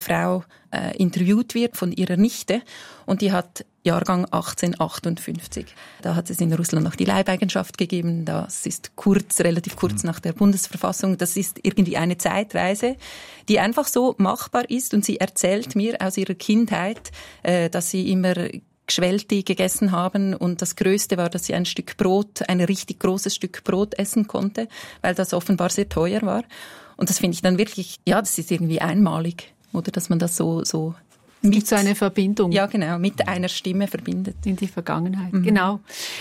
Frau interviewt wird von ihrer Nichte und die hat Jahrgang 1858. Da hat es in Russland noch die Leibeigenschaft gegeben. Das ist relativ kurz nach der Bundesverfassung. Das ist irgendwie eine Zeitreise, die einfach so machbar ist. Und sie erzählt mir aus ihrer Kindheit, dass sie immer Geschwellte gegessen haben und das Größte war, dass sie ein richtig großes Stück Brot essen konnte, weil das offenbar sehr teuer war. Und das finde ich dann wirklich, ja, das ist irgendwie einmalig, oder, dass man das so es gibt so eine Verbindung. Ja, genau, mit einer Stimme verbindet. In die Vergangenheit, genau.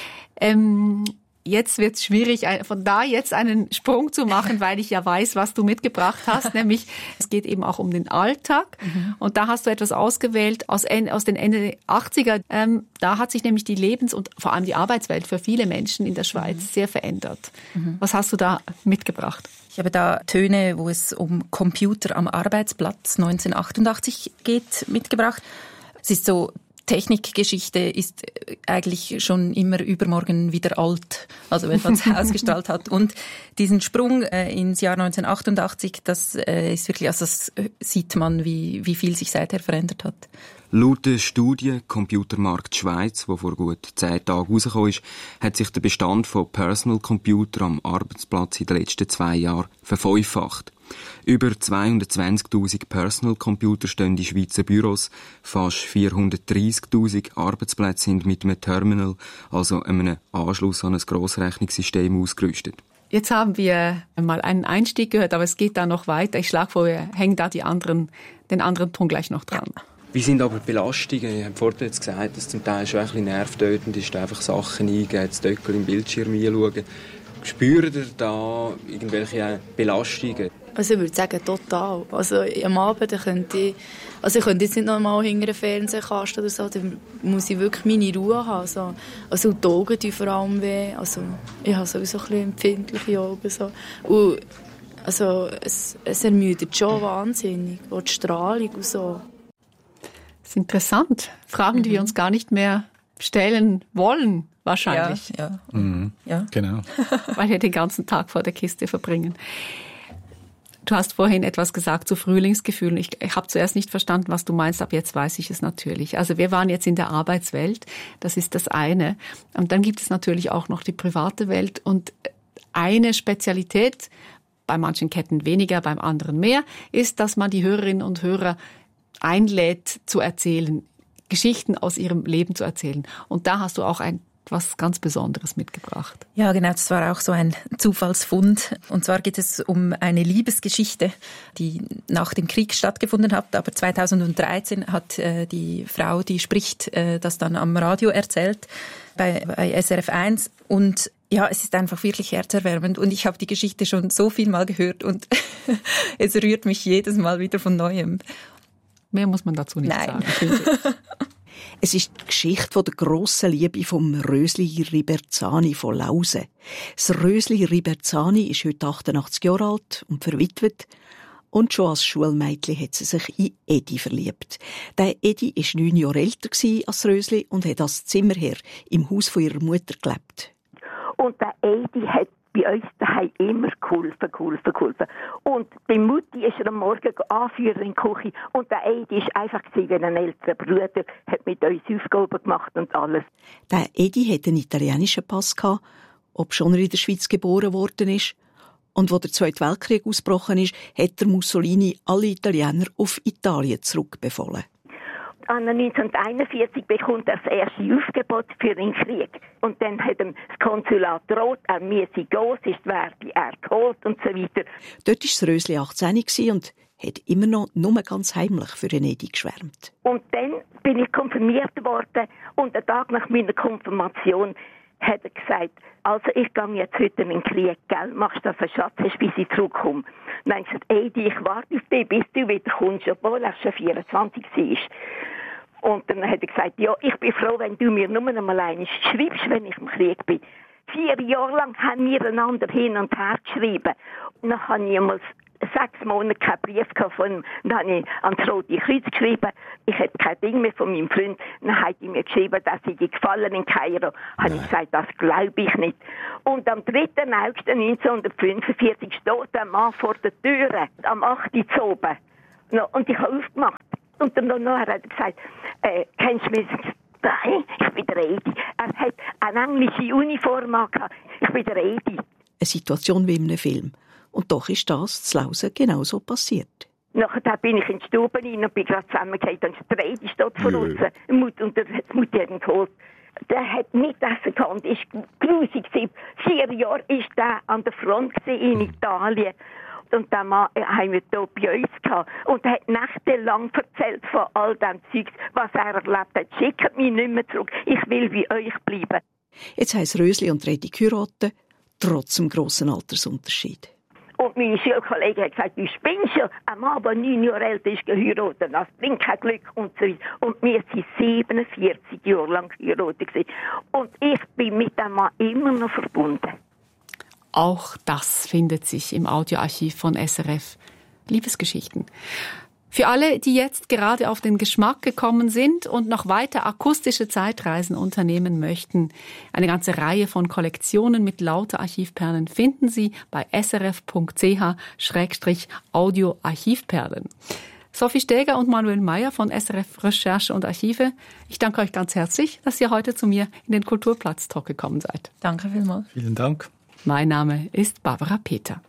Jetzt wird es schwierig, von da jetzt einen Sprung zu machen, weil ich ja weiß, was du mitgebracht hast. Nämlich, es geht eben auch um den Alltag. Und da hast du etwas ausgewählt aus den Ende 80er. Da hat sich nämlich die und vor allem die Arbeitswelt für viele Menschen in der Schweiz sehr verändert. Was hast du da mitgebracht? Ich habe da Töne, wo es um Computer am Arbeitsplatz 1988 geht, mitgebracht. Es ist so, Technikgeschichte ist eigentlich schon immer übermorgen wieder alt, also wenn man es ausgestrahlt hat. Und diesen Sprung ins Jahr 1988, das ist wirklich, also das sieht man, wie viel sich seither verändert hat. Laut der Studie Computermarkt Schweiz, die vor gut 10 Tagen rausgekommen ist, hat sich der Bestand von Personal Computer am Arbeitsplatz in den letzten 2 Jahren verfünffacht. Über 220'000 Personal Computer stehen in Schweizer Büros, fast 430'000 Arbeitsplätze sind mit einem Terminal, also einem Anschluss an ein Grossrechnungssystem, ausgerüstet. Jetzt haben wir mal einen Einstieg gehört, aber es geht da noch weiter. Ich schlage vor, wir hängen da den anderen Ton gleich noch dran. Wie sind aber die Belastungen? Ich habe vorhin jetzt gesagt, dass es zum Teil schon ein bisschen nervtötend ist, einfach Sachen eingeben, das Döckel im Bildschirm einschauen. Spürt ihr da irgendwelche Belastungen? Also ich würde sagen, total. Also am Abend könnte ich jetzt nicht normal hinter einem Fernsehkasten oder so, dann muss ich wirklich meine Ruhe haben. Also die Augen tun vor allem weh. Also ich habe sowieso ein bisschen empfindliche Augen. So. Und also es ermüdet schon wahnsinnig. Auch die Strahlung und so. Das ist interessant. Fragen, die wir uns gar nicht mehr stellen wollen, wahrscheinlich. Ja. Ja. Genau. Weil wir den ganzen Tag vor der Kiste verbringen. Du hast vorhin etwas gesagt zu Frühlingsgefühlen. Ich habe zuerst nicht verstanden, was du meinst, aber jetzt weiß ich es natürlich. Also wir waren jetzt in der Arbeitswelt, das ist das eine. Und dann gibt es natürlich auch noch die private Welt. Und eine Spezialität, bei manchen Ketten weniger, beim anderen mehr, ist, dass man die Hörerinnen und Hörer einlädt zu erzählen, Geschichten aus ihrem Leben zu erzählen. Und da hast du auch etwas ganz Besonderes mitgebracht. Ja, genau, das war auch so ein Zufallsfund. Und zwar geht es um eine Liebesgeschichte, die nach dem Krieg stattgefunden hat. Aber 2013 hat die Frau, die spricht, das dann am Radio erzählt, bei SRF 1. Und ja, es ist einfach wirklich herzerwärmend. Und ich habe die Geschichte schon so viel Mal gehört und es rührt mich jedes Mal wieder von Neuem. Mehr muss man dazu nicht sagen. Es ist die Geschichte der grossen Liebe vom Rösli Riberzani von Lausen. Das Rösli Riberzani ist heute 88 Jahre alt und verwitwet. Und schon als Schulmädchen hat sie sich in Edi verliebt. Der Edi war 9 Jahre älter als Rösli und hat als Zimmerherr im Haus von ihrer Mutter gelebt. Und der Edi hat bei uns daheim immer geholfen. Und die Mutti ist am Morgen anführen in die Küche. Und der Edi war einfach wie ein älterer Bruder, hat mit uns Aufgaben gemacht und alles. Der Edi hatte einen italienischen Pass, obschon er in der Schweiz geboren worden ist. Und als der Zweite Weltkrieg ausgebrochen ist, hat der Mussolini alle Italiener auf Italien zurückbefohlen. 1941 bekommt er das erste Aufgebot für den Krieg. Und dann hat ihm das Konsulat droht, er müsse gehen, ist Verdi geholt und so weiter. Dort war das Rösli 18 und hat immer noch nur ganz heimlich für den Edi geschwärmt. Und dann bin ich konfirmiert worden und einen Tag nach meiner Konfirmation hat er gesagt, also ich gehe jetzt heute in den Krieg, gell? Machst du das einen Schatz, bis ich zurückkomme? Und dann habe ich gesagt, Edi, ich warte auf dich, bis du wieder kommst, obwohl er schon 24 war. Und dann hat er gesagt, ja, ich bin froh, wenn du mir nur einmal eines schreibst, wenn ich im Krieg bin. 4 Jahre lang haben wir einander hin und her geschrieben. Und dann habe ich einmal 6 Monate keinen Brief von ihm. Dann habe ich an das Rote Kreuz geschrieben, ich hätte kein Ding mehr von meinem Freund. Dann hat er mir geschrieben, dass ich gefallen in Kairo. Habe ich gesagt, das glaube ich nicht. Und am 3. August 1945 steht der Mann vor der Tür, am 8. Uhr oben. No, und ich habe aufgemacht. Und dann nachher hat er gesagt, kennst du mich? Nein, ich bin der Edi. Er hat eine englische Uniform angehabt. Ich bin der Edi. Eine Situation wie in einem Film. Und doch ist das zu Lausen genauso passiert. Nachher bin ich in die Stube rein und bin gerade zusammengefallen. Dann ist der Edi steht vor uns. Und der hat die Mutter geholt. Der hat Mittagessen gehabt. Das war grusig. 4 Jahre war der an der Front in Italien. Und den Mann haben wir hier bei uns gehabt. Und er hat nächtelang erzählt von all dem Zeugs, was er erlebt hat. Schickt mich nicht mehr zurück. Ich will bei euch bleiben. Jetzt haben Rösli und Redi geheiratet, trotz dem grossen Altersunterschied. Und meine Schulkollege hat gesagt, du spinnst ja. Ein Mann, der 9 Jahre älter ist, geheiratet. Das bringt kein Glück und so weiter. Und wir waren 47 Jahre lang geheiratet. Und ich bin mit dem Mann immer noch verbunden. Auch das findet sich im Audioarchiv von SRF. Liebesgeschichten. Für alle, die jetzt gerade auf den Geschmack gekommen sind und noch weiter akustische Zeitreisen unternehmen möchten, eine ganze Reihe von Kollektionen mit lauter Archivperlen finden Sie bei srf.ch/audioarchivperlen. Sophie Steger und Manuel Meyer von SRF Recherche und Archive. Ich danke euch ganz herzlich, dass ihr heute zu mir in den Kulturplatz-Talk gekommen seid. Danke vielmals. Vielen Dank. Mein Name ist Barbara Peter.